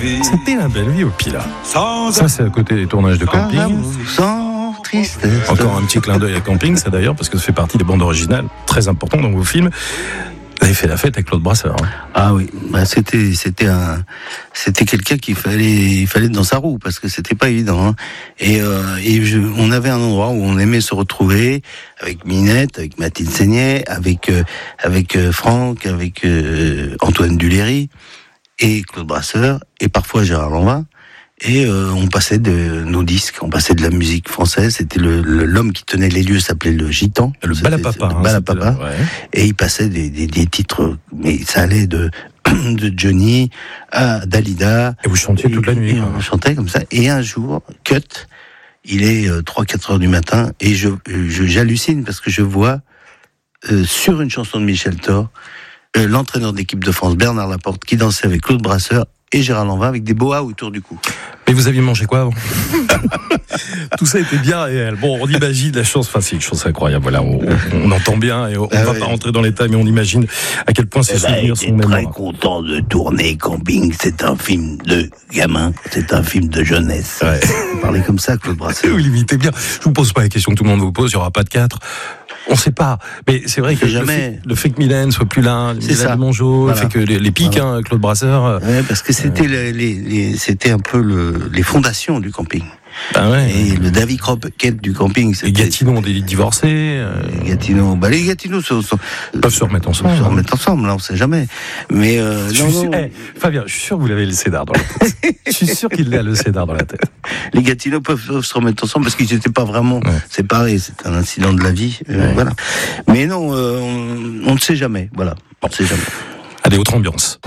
vie. C'était la belle vie au Pilat. Sans Ça, c'est à côté des tournages de camping. Sans tristesse. Encore un petit clin d'œil à camping, ça d'ailleurs, parce que ça fait partie des bandes originales très importantes dans vos films. Vous avez fait la fête avec Claude Brasseur. Hein. Ah oui, bah c'était quelqu'un qu'il fallait être dans sa roue parce que c'était pas évident. Hein. On avait un endroit où on aimait se retrouver avec Minette, avec Mathilde Seignet, avec Franck, avec Antoine Duléry et Claude Brasseur et parfois Gérard Lanvin. Et on passait de nos disques, on passait de la musique française. C'était l'homme qui tenait les lieux s'appelait le Gitan. Le Balapapa. Le Balapapa. Ouais. Et il passait des titres, mais ça allait de Johnny à Dalida. Et vous chantiez toute la nuit. Et on chantait comme ça. Et un jour, cut, il est 3-4 heures du matin et j'hallucine parce que je vois sur une chanson de Michel Thor l'entraîneur d'équipe de France, Bernard Laporte, qui dansait avec Claude Brasseur et Gérard Lanvin avec des boas autour du cou. Mais vous aviez mangé quoi avant? Tout ça était bien réel. Bon, on imagine la chance, c'est une chose incroyable. Voilà, on entend bien et on va pas rentrer dans les détails, mais on imagine à quel point ces souvenirs sont mémorables. Très content de tourner Camping. C'est un film de gamin, c'est un film de jeunesse. Ouais. Vous parlez comme ça, Claude Brasseur. Vous l'imitez bien. Je vous pose pas la question que tout le monde vous pose. Il y aura pas de 4. On sait pas, mais c'est vrai que le fait que Mylène soit plus là, Mylène Mongeau, voilà. Le fait que les pics, voilà. Claude Brasseur. Ouais, parce que c'était c'était un peu les fondations du camping. Ah ouais. Et le Davy Croquette du camping. Les Gatineaux ont des divorcés. Les Gatineaux peuvent se remettre ensemble. Se remettre ensemble, là, on sait jamais. Mais Fabien, je suis sûr que vous l'avez le Cédar dans la tête. Je suis sûr qu'il a le Cédar dans la tête. Les Gatineaux peuvent se remettre ensemble parce qu'ils n'étaient pas vraiment séparés. C'est un incident de la vie. Voilà. Mais non, on ne sait jamais. Voilà. On ne sait jamais. Allez, autre ambiance.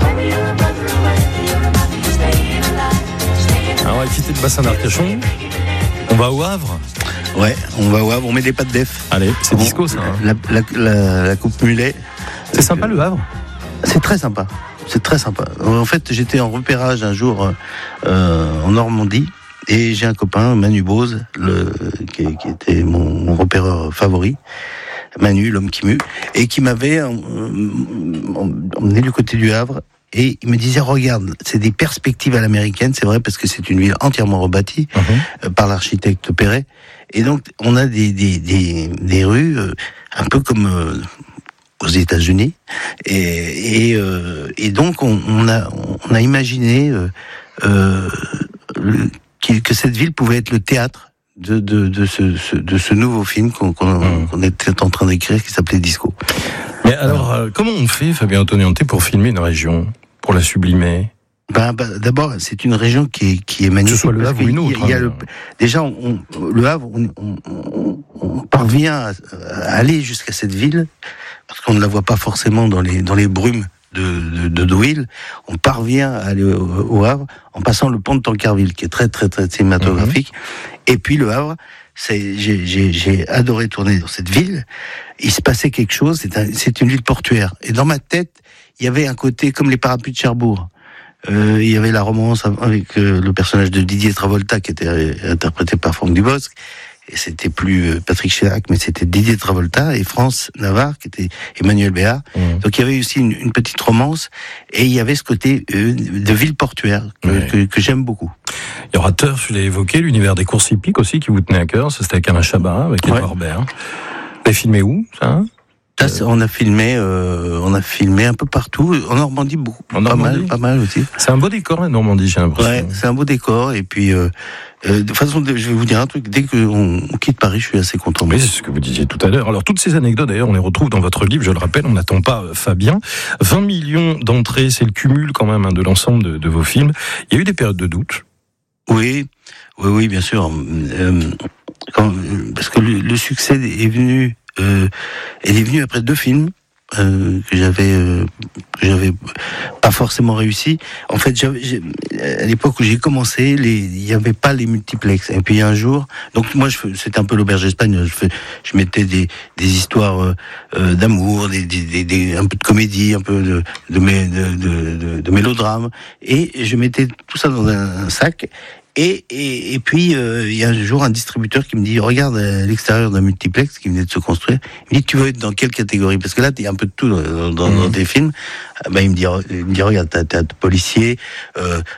Alors, on va quitter le bassin d'Arcachon. On va au Havre. Ouais, on va au Havre, on met des pattes d'EF. Allez, c'est disco ça. Hein. La coupe mulet. C'est sympa le Havre. C'est très sympa. C'est très sympa. En fait, j'étais en repérage un jour en Normandie et j'ai un copain, Manu Bose, qui était mon repéreur favori. Manu, l'homme qui mue, et qui m'avait emmené du côté du Havre. Et il me disait, regarde, c'est des perspectives à l'américaine, c'est vrai, parce que c'est une ville entièrement rebâtie par l'architecte Perret. Et donc, on a des rues un peu comme aux États-Unis. Et donc, on a imaginé que cette ville pouvait être le théâtre de ce nouveau film qu'on était en train d'écrire, qui s'appelait Disco. Mais alors, comment on fait, Fabien Antonianté, pour filmer une région, pour la sublimer? D'abord, c'est une région qui est magnifique. Que ce soit le Havre ou une autre. Déjà, le Havre, on parvient à aller jusqu'à cette ville, parce qu'on ne la voit pas forcément dans les brumes de Deauville. On parvient à aller au Havre en passant le pont de Tancarville, qui est très, très, très cinématographique. Et puis le Havre, j'ai adoré tourner dans cette ville. Il se passait quelque chose, c'est une ville portuaire. Et dans ma tête, il y avait un côté comme les parapluies de Cherbourg. Il y avait la romance avec le personnage de Didier Travolta, qui était interprété par Franck Dubosc. Et c'était plus Patrick Chirac, mais c'était Didier Travolta et France Navarre, qui était Emmanuel Béard. Donc il y avait aussi une petite romance, et il y avait ce côté de ville portuaire que j'aime beaucoup. Il y aura Turf, je l'ai évoqué, l'univers des courses hippiques aussi, qui vous tenait à cœur. Ça, c'était avec Alain Chabat, avec Edouard Baird. Vous avez filmé où, ça on a filmé un peu partout, en Normandie beaucoup, pas mal aussi. C'est un beau décor, la Normandie, j'ai l'impression. Ouais, c'est un beau décor, et puis de toute façon, je vais vous dire un truc, dès qu'on quitte Paris, je suis assez content. Oui, c'est ce que vous disiez tout à l'heure. Alors, toutes ces anecdotes, d'ailleurs, on les retrouve dans votre livre, je le rappelle, on n'attend pas Fabien. 20 millions d'entrées, c'est le cumul quand même de l'ensemble de vos films. Il y a eu des périodes de doute? Oui, bien sûr. Parce que le succès est venu après 2 films que j'avais pas forcément réussi. En fait, à l'époque où j'ai commencé, il y avait pas les multiplex. Et puis un jour, donc moi c'était un peu l'auberge d'Espagne. Je mettais des histoires d'amour, un peu de comédie, un peu de mélodrame, et je mettais tout ça dans un sac. Et puis il y a un jour un distributeur qui me dit, regarde à l'extérieur d'un multiplex qui venait de se construire, il me dit, tu veux être dans quelle catégorie, parce que là il y a un peu de tout dans tes films. Il me dit regarde, t'as policier,